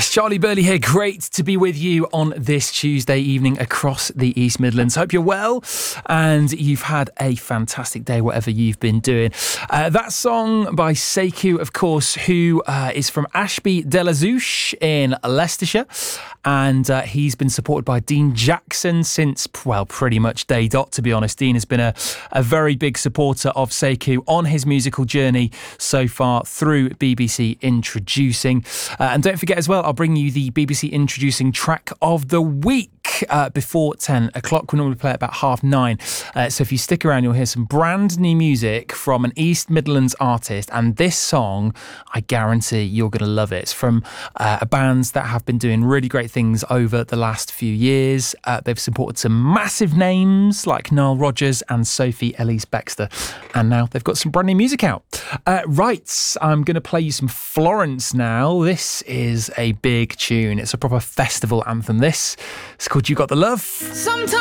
Yes, Charlie Burley here. Great to be with you on this Tuesday evening across the East Midlands. Hope you're well and you've had a fantastic day, whatever you've been doing. That song by Sekou, of course, who is from Ashby de la Zouch in Leicestershire. And he's been supported by Dean Jackson since, well, pretty much day dot, to be honest. Dean has been a very big supporter of Sekou on his musical journey so far through BBC Introducing. And don't forget as well, I'll bring you the BBC Introducing track of the week before 10 o'clock. We normally play at about 9:30. So if you stick around, you'll hear some brand new music from an East Midlands artist. And this song, I guarantee you're going to love it. It's from a band that have been doing really great things over the last few years. They've supported some massive names like Nile Rodgers and Sophie Ellis-Bextor. And now they've got some brand new music out. Right, I'm going to play you some Florence now. This is a big tune. It's a proper festival anthem, this. It's called You Got the Love. Sometimes